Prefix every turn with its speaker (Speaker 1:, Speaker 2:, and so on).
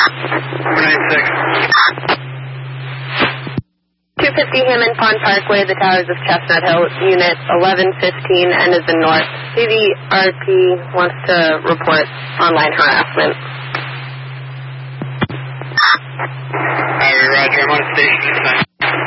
Speaker 1: 496.
Speaker 2: 250 Hammond Pond Parkway, the towers of Chestnut Hill, unit 1115, and is in north. CVRP wants to report online harassment.
Speaker 1: Roger, I'm on station this time.